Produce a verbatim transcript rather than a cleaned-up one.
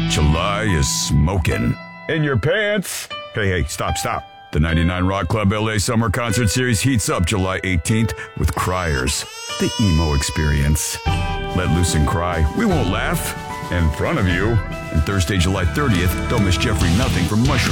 July is smoking. In your pants. Hey, hey, stop, stop. The ninety-nine Rock Club L A Summer Concert Series heats up July eighteenth with Criers, the emo experience. Let loose and cry. We won't laugh. In front of you. And Thursday, July thirtieth, don't miss Jeffrey Nothing from Mushroom.